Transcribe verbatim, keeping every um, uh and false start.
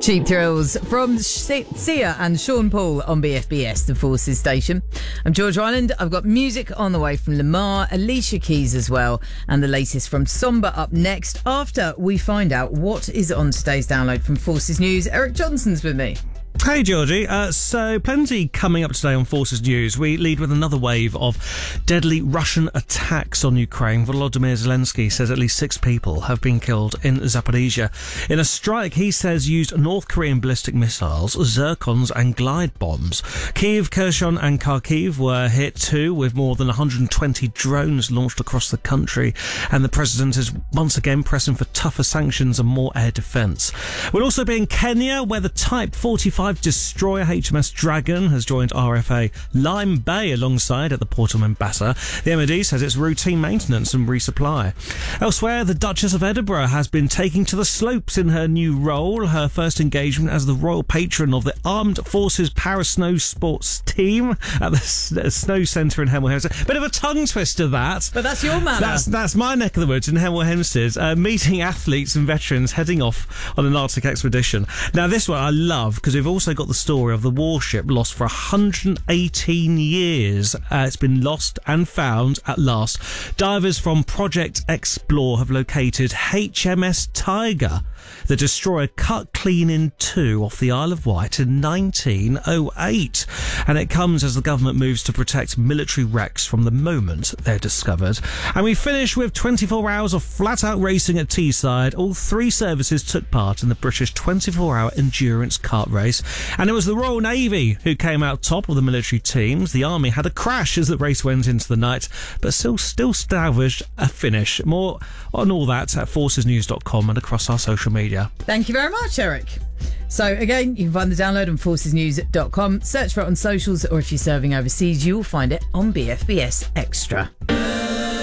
Cheap Thrills from Sia and Sean Paul on B F B S, the Forces station. I'm George Ryland. I've got music on the way from Lamar, Alicia Keys as well, and the latest from Somber up next after we find out what is on today's download from Forces News. Eric Johnson's with me. Hey Georgie, uh, so plenty coming up today on Forces News. We lead with another wave of deadly Russian attacks on Ukraine. Volodymyr Zelensky says at least six people have been killed in Zaporizhia in a strike he says used North Korean ballistic missiles, zircons and glide bombs. Kyiv, Kherson and Kharkiv were hit too, with more than one hundred twenty drones launched across the country, and the president is once again pressing for tougher sanctions and more air defence. We'll also be in Kenya, where the Type forty-five destroyer H M S Dragon has joined R F A Lime Bay alongside at the Port of Mombasa. The M O D says it's routine maintenance and resupply. Elsewhere, the Duchess of Edinburgh has been taking to the slopes in her new role, her first engagement as the royal patron of the Armed Forces Para Snow Sports team at the S- Snow Centre in Hemel Hempstead. Bit of a tongue twister, that. But that's your manner. That's, that's my neck of the woods in Hemel Hempstead, uh, meeting athletes and veterans heading off on an Arctic expedition. Now, this one I love because we've also got the story of the warship lost for one hundred eighteen years. Uh, it's been lost and found at last. Divers from Project Explore have located H M S Tiger. The destroyer cut clean in two off the Isle of Wight in nineteen oh eight. And it comes as the government moves to protect military wrecks from the moment they're discovered. And we finish with twenty-four hours of flat-out racing at Teesside. All three services took part in the British twenty-four hour endurance kart race. And it was the Royal Navy who came out top of the military teams. The Army had a crash as the race went into the night, but still, still salvaged a finish. More on all that at forces news dot com and across our social media. Thank you very much, Eric. So again, you can find the download on forces news dot com. Search for it on socials, or if you're serving overseas, you'll find it on B F B S Extra.